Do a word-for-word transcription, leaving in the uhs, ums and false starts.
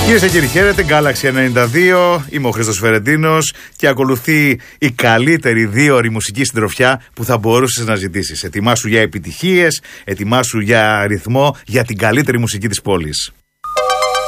Κυρίες και κύριοι, χαίρετε. Galaxy ενενήντα δύο. Είμαι ο Χρήστος Φερεντίνος και ακολουθεί η καλύτερη δύο ώρη μουσική συντροφιά που θα μπορούσες να ζητήσεις. Ετοιμάσου για επιτυχίες, ετοιμάσου για ρυθμό, για την καλύτερη μουσική της πόλης.